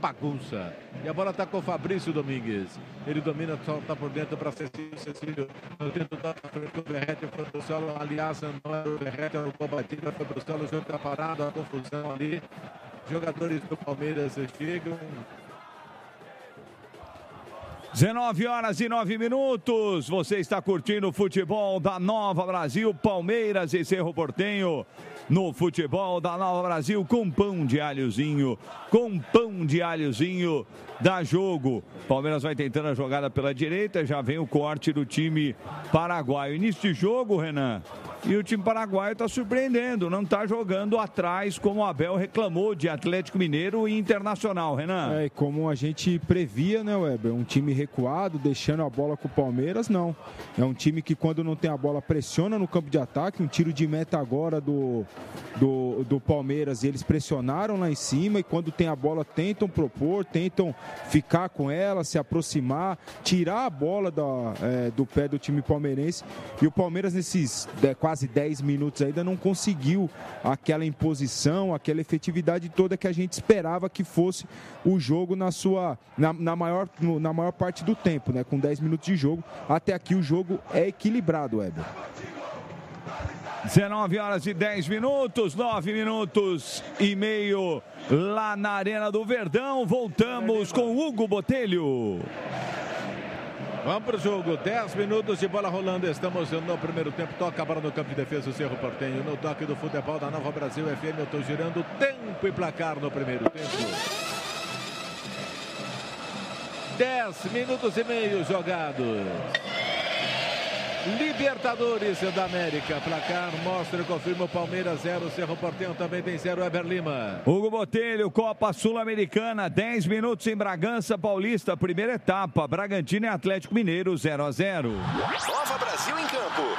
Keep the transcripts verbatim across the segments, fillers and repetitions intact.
bagunça. E a bola está com o Fabrício Domingues. Ele domina, solta por dentro para Cecílio. Cecílio, no tento da frente, o Verrete foi pro solo. Aliás, não era o Verrete, era o Cobatina, foi pro solo. O jogo está parado, a confusão ali. Jogadores do Palmeiras chegam. dezenove horas e nove minutos. Você está curtindo o futebol da Nova Brasil, Palmeiras e Cerro Porteño. No futebol da Nova Brasil, com pão de alhozinho, com pão de alhozinho, dá jogo. Palmeiras vai tentando a jogada pela direita, já vem o corte do time paraguaio. Início de jogo, Renan, e o time paraguaio está surpreendendo, não está jogando atrás como o Abel reclamou de Atlético Mineiro e Internacional, Renan. É, como a gente previa, né, Weber? Um time recuado, deixando a bola com o Palmeiras, não. É um time que quando não tem a bola pressiona no campo de ataque, um tiro de meta agora do... Do, do Palmeiras, e eles pressionaram lá em cima, e quando tem a bola tentam propor, tentam ficar com ela, se aproximar, tirar a bola da, é, do pé do time palmeirense, e o Palmeiras nesses de, quase dez minutos ainda não conseguiu aquela imposição, aquela efetividade toda que a gente esperava que fosse o jogo na sua na, na, maior, no, na maior parte do tempo, né? Com dez minutos de jogo, até aqui o jogo é equilibrado, Weber. dezenove horas e dez minutos, nove minutos e meio lá na Arena do Verdão. Voltamos com Hugo Botelho. Vamos para o jogo, dez minutos de bola rolando. Estamos no primeiro tempo. Toca a bola no campo de defesa, o Cerro Porteño. No toque do futebol da Nova Brasil F M. Eu estou girando tempo e placar no primeiro tempo. dez minutos e meio jogados. Libertadores da América, placar mostra e confirma o Palmeiras zero, Cerro Porteño também tem zero, Weber Lima. Hugo Botelho, Copa Sul-Americana, dez minutos em Bragança Paulista, primeira etapa, Bragantino e Atlético Mineiro, zero a zero. Nova Brasil em campo.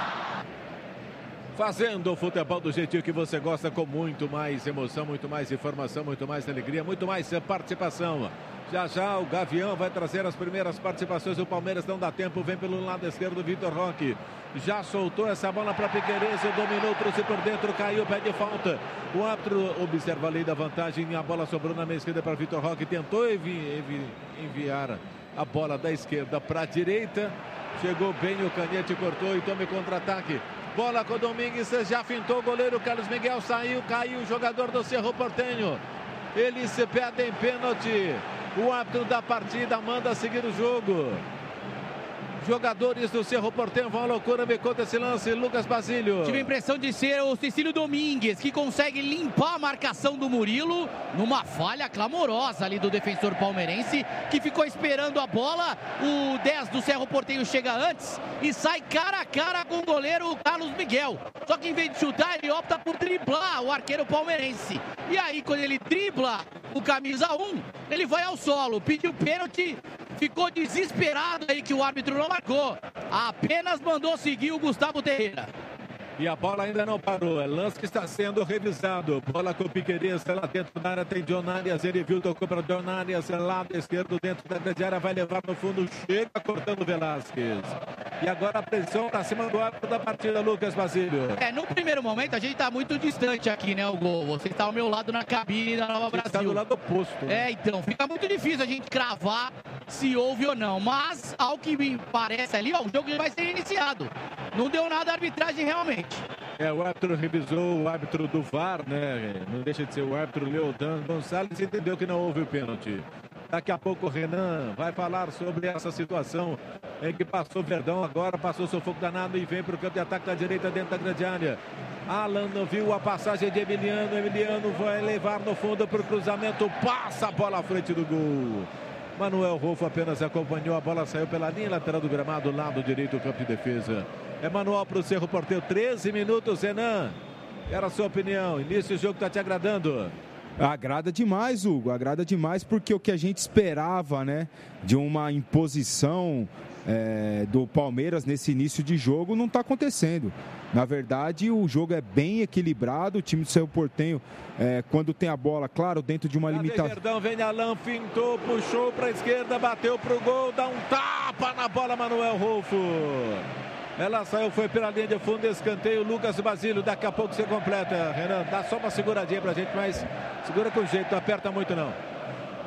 Fazendo o futebol do jeitinho que você gosta, com muito mais emoção, muito mais informação, muito mais alegria, muito mais participação. Já já o Gavião vai trazer as primeiras participações do Palmeiras, não dá tempo, vem pelo lado esquerdo Vitor Roque. Já soltou essa bola para Piquerez, dominou, trouxe por dentro, caiu, pede falta. O árbitro observa a lei da vantagem, a bola sobrou na meia esquerda para Vitor Roque, tentou envi envi enviar a bola da esquerda para a direita. Chegou bem, o Canhete cortou e tome contra-ataque. Bola com o Domingues, já fintou o goleiro Carlos Miguel, saiu, caiu o jogador do Cerro Porteño. Eles se pedem pênalti. O árbitro da partida manda seguir o jogo. Jogadores do Cerro Porteño vão à loucura. Me conta esse lance, Lucas Basílio. Tive a impressão de ser o Cecílio Domingues, que consegue limpar a marcação do Murilo numa falha clamorosa ali do defensor palmeirense, que ficou esperando a bola. O dez do Cerro Porteño chega antes e sai cara a cara com o goleiro Carlos Miguel. Só que em vez de chutar, ele opta por driblar o arqueiro palmeirense. E aí, quando ele dribla o camisa um, ele vai ao solo, pediu pênalti, ficou desesperado aí que o árbitro não marcou. Apenas mandou seguir o Gustavo Ferreira. E a bola ainda não parou, é lance que está sendo revisado. Bola com o Piquerez, lá dentro da área tem John Arias, ele viu, tocou para John Arias, lado esquerdo dentro da grande área, vai levar no fundo, chega cortando Velasquez. E agora a pressão para cima do árbitro da partida, Lucas Basílio. É, no primeiro momento a gente está muito distante aqui, né, o gol. Você está ao meu lado na cabine da Nova Brasil. Está do lado oposto. É, então, fica muito difícil a gente cravar se houve ou não. Mas, ao que me parece ali, ó, o jogo já vai ser iniciado. Não deu nada a arbitragem realmente. É, o árbitro revisou, o árbitro do V A R, né? Não deixa de ser o árbitro Leodan Gonçalves, entendeu que não houve o pênalti. Daqui a pouco o Renan vai falar sobre essa situação em que passou Verdão, agora passou o sufoco danado e vem para o campo de ataque da direita dentro da grande área. Alan viu a passagem de Emiliano, Emiliano vai levar no fundo para o cruzamento, passa a bola à frente do gol. Manuel Rolfo apenas acompanhou, a bola saiu pela linha lateral do gramado, lado direito do campo de defesa. É manual para o Cerro Porteño, treze minutos, Renan. Era a sua opinião, início do jogo está te agradando? Agrada demais, Hugo, agrada demais, porque o que a gente esperava, né, de uma imposição é, do Palmeiras nesse início de jogo não está acontecendo. Na verdade, o jogo é bem equilibrado, o time do Cerro Porteño, é, quando tem a bola, claro, dentro de uma limitação. Verdão, vem Alan, fintou, puxou para a esquerda, bateu para o gol, dá um tapa na bola, Manuel Rolfo. Ela saiu, foi pela linha de fundo, escanteio, Lucas Basílio, daqui a pouco você completa, Renan, dá só uma seguradinha pra gente, mas segura com jeito, não aperta muito não.